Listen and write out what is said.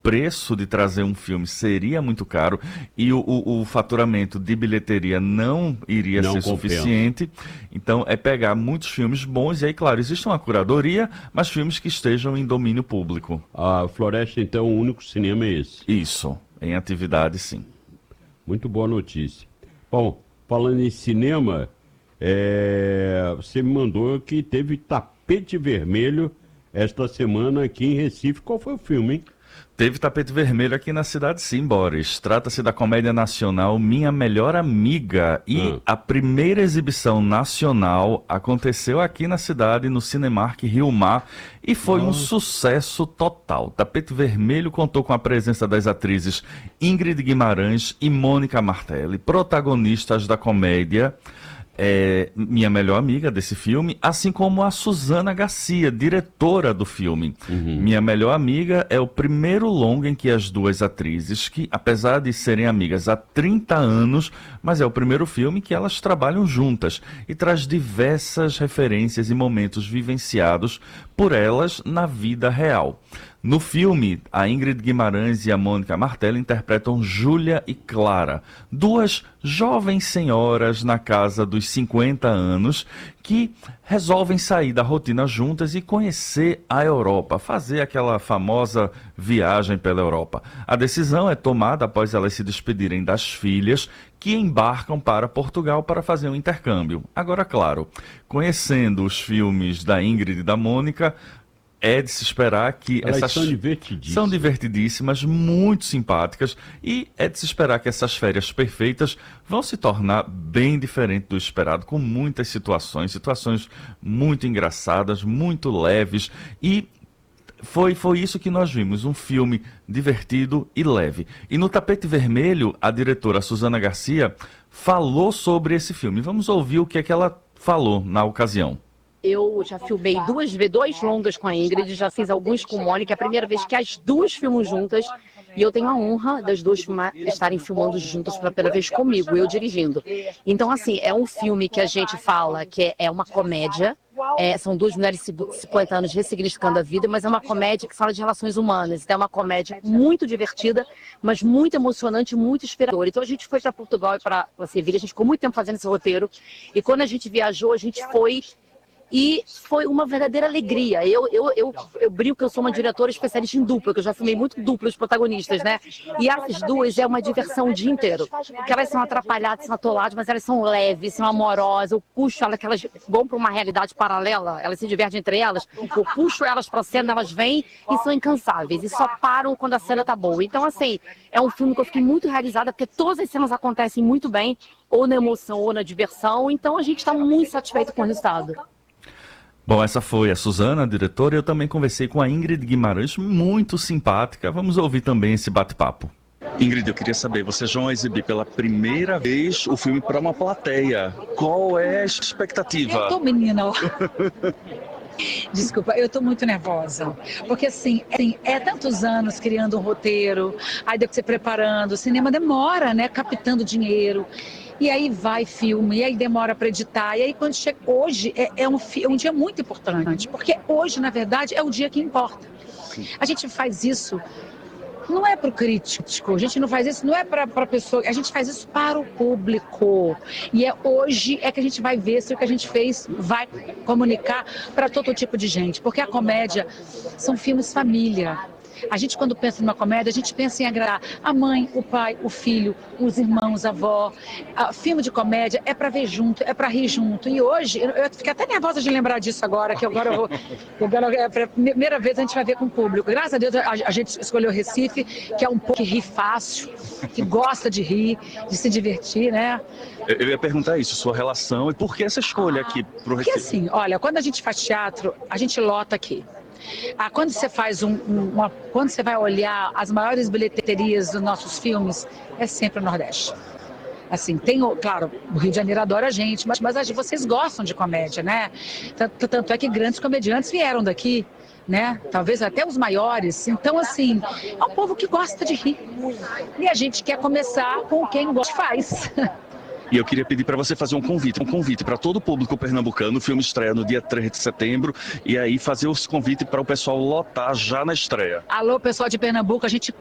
preço de trazer um filme seria muito caro e o faturamento de bilheteria não iria Não ser compensa. suficiente. Então, é pegar muitos filmes bons e aí, claro, existe uma curadoria, mas filmes que estejam em domínio público. A Floresta, então, o único cinema é esse. Isso, em atividade, sim. Muito boa notícia. Bom, falando em cinema, você me mandou que teve Tapete Vermelho esta semana aqui em Recife. Qual foi o filme, hein? Teve tapete vermelho aqui na cidade, sim, Boris. Trata-se da comédia nacional Minha Melhor Amiga. E Ah, a primeira exibição nacional aconteceu aqui na cidade, no Cinemark Rio Mar, e foi um ó, sucesso total. Tapete Vermelho contou com a presença das atrizes Ingrid Guimarães e Mônica Martelli, protagonistas da comédia. Minha melhor amiga desse filme, assim como a Susana Garcia, diretora do filme. uhum. Minha Melhor Amiga é o primeiro longa em que as duas atrizes, que apesar de serem amigas há 30 anos, mas é o primeiro filme que elas trabalham juntas e traz diversas referências e momentos vivenciados por elas na vida real. No filme, a Ingrid Guimarães e a Mônica Martelli interpretam Júlia e Clara, duas jovens senhoras na casa dos 50 anos que resolvem sair da rotina juntas e conhecer a Europa, fazer aquela famosa viagem pela Europa. A decisão é tomada após elas se despedirem das filhas que embarcam para Portugal para fazer um intercâmbio. Agora, claro, conhecendo os filmes da Ingrid e da Mônica, é de se esperar que Elas são essas são divertidíssimas. divertidíssimas, muito simpáticas, e é de se esperar que essas férias perfeitas vão se tornar bem diferente do esperado, com muitas situações muito engraçadas, muito leves, e foi isso que nós vimos, um filme divertido e leve. E no Tapete Vermelho, a diretora Susana Garcia falou sobre esse filme. Vamos ouvir o que é que ela falou na ocasião. Eu já filmei dois longas com a Ingrid, já fiz alguns com a Mônica. É a primeira vez que as duas filmam juntas. E eu tenho a honra das duas estarem filmando juntas pela primeira vez comigo, eu dirigindo. Então, assim, é um filme que a gente fala que é uma comédia. São duas mulheres de 50 anos ressignificando a vida, mas é uma comédia que fala de relações humanas. Então, é uma comédia muito divertida, mas muito emocionante, muito inspiradora. Então, a gente foi para Portugal e para Sevilha, a gente ficou muito tempo fazendo esse roteiro. E quando a gente viajou, a gente foi. E foi uma verdadeira alegria. Eu brinco que eu sou uma diretora especialista em dupla, que eu já filmei muito duplos protagonistas, né? E essas duas é uma diversão o dia inteiro. Porque elas são atrapalhadas, são atoladas, mas elas são leves, são amorosas. Eu puxo elas, que elas vão para uma realidade paralela, elas se divertem entre elas. Eu puxo elas para a cena, elas vêm e são incansáveis. E só param quando a cena tá boa. Então, assim, é um filme que eu fiquei muito realizada, porque todas as cenas acontecem muito bem, ou na emoção, ou na diversão. Então, a gente está muito satisfeito com o resultado. Bom, essa foi a Suzana, a diretora, e eu também conversei com a Ingrid Guimarães, muito simpática. Vamos ouvir também esse bate-papo. Ingrid, eu queria saber, vocês vão exibir pela primeira vez o filme para uma plateia. Qual é a expectativa? Menina, desculpa, eu tô muito nervosa. Porque assim, é tantos anos criando um roteiro, aí depois você preparando, o cinema demora, né? Captando dinheiro. E aí vai filme, e aí demora para editar. E aí quando chega hoje, é um dia muito importante. Porque hoje, na verdade, é o dia que importa. A gente faz isso. Não é para o crítico, a gente não faz isso, não é para a pessoa, a gente faz isso para o público. E hoje é que a gente vai ver se o que a gente fez vai comunicar para todo tipo de gente. Porque a comédia são filmes família. A gente, quando pensa numa comédia, a gente pensa em agradar a mãe, o pai, o filho, os irmãos, a avó. Filme de comédia é para ver junto, é para rir junto. E hoje, eu fiquei até nervosa de lembrar disso agora, que agora eu vou. Agora, é a primeira vez a gente vai ver com o público. Graças a Deus a gente escolheu Recife, que é um pouco que ri fácil, que gosta de rir, de se divertir, né? Eu ia perguntar isso, sua relação e por que essa escolha aqui para o Porque Recife? assim, olha, quando a gente faz teatro, a gente lota aqui. Quando você faz quando você vai olhar as maiores bilheterias dos nossos filmes, é sempre o Nordeste. Assim, claro, o Rio de Janeiro adora a gente, mas vocês gostam de comédia, né? Tanto é que grandes comediantes vieram daqui, né? Talvez até os maiores. Então, assim, é um povo que gosta de rir. E a gente quer começar com quem gosta faz. E eu queria pedir para você fazer um convite para todo o público pernambucano. O filme estreia no dia 3 de setembro e aí fazer os convites para o pessoal lotar já na estreia. Alô, pessoal de Pernambuco, a gente